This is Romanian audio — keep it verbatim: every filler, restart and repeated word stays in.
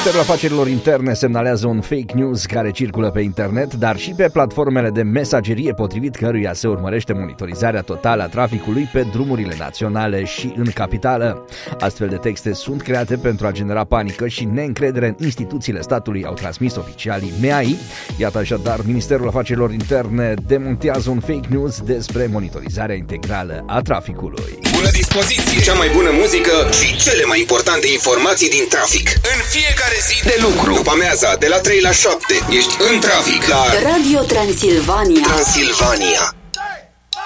Ministerul Afacerilor Interne semnalează un fake news care circulă pe internet, dar și pe platformele de mesagerie, potrivit căruia se urmărește monitorizarea totală a traficului pe drumurile naționale și în capitală. Astfel de texte sunt create pentru a genera panică și neîncredere în instituțiile statului, au transmis oficialii M E A I. Iată așadar, Ministerul Afacerilor Interne demontează un fake news despre monitorizarea integrală a traficului. Bună dispoziție! Cea mai bună muzică și cele mai importante informații din trafic. În fiecare zi de lucru. După amiaza, de la trei la șapte, ești în trafic la Radio Transilvania. Transilvania.